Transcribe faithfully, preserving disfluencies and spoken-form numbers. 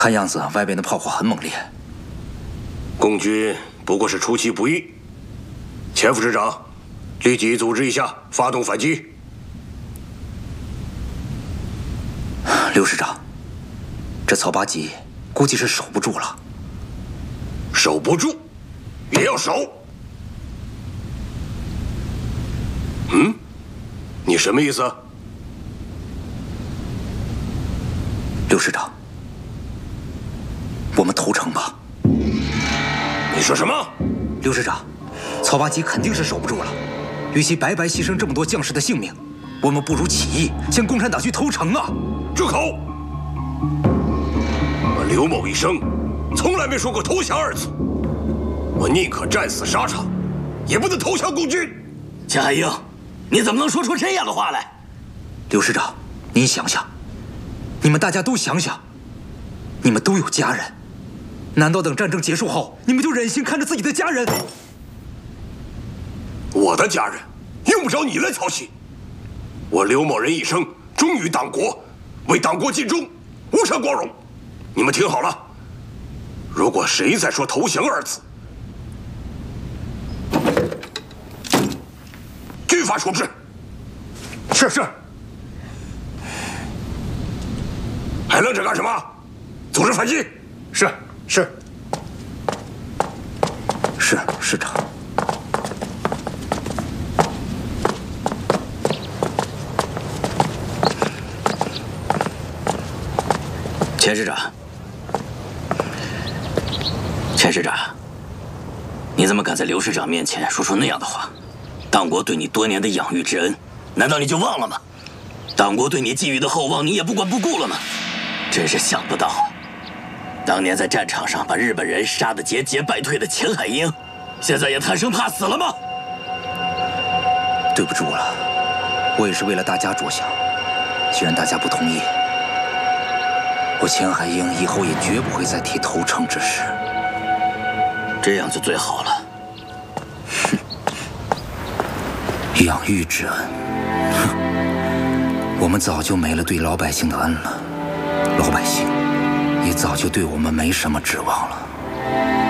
看样子外边的炮火很猛烈。 共军不过是出其不意。钱副师长，立即组织一下，发动反击。 刘师长，这曹八旗估计是守不住了。 守不住，也要守。嗯，你什么意思？ 刘师长，我们投诚吧。 你说什么？ 刘师长，曹八旗肯定是守不住了，与其白白牺牲这么多将士的性命，我们不如起义向共产党去投诚啊！ 住口！我刘某一生从来没说过投降二字，我宁可战死沙场，也不能投降共军。 钱海英，你怎么能说出这样的话来？ 刘师长，您想想，你们大家都想想，你们都有家人，难道等战争结束后，你们就忍心看着自己的家人？ 我的家人用不着你来操心。我刘某人一生忠于党国，为党国尽忠，无上光荣。你们听好了，如果谁再说投降二字，军法处置。 是是。 还愣着干什么？组织反击。 是是。是师长。 钱师长，钱师长，你怎么敢在刘师长面前说出那样的话？党国对你多年的养育之恩，难道你就忘了吗？党国对你寄予的厚望，你也不管不顾了吗？真是想不到，当年在战场上把日本人杀得节节败退的钱海英，现在也贪生怕死了吗？ 对不住了，我也是为了大家着想。既然大家不同意，我钱海英以后也绝不会再提投诚之事。 这样就最好了。 哼，养育之恩，哼，我们早就没了对老百姓的恩了，老百姓也早就对我们没什么指望了。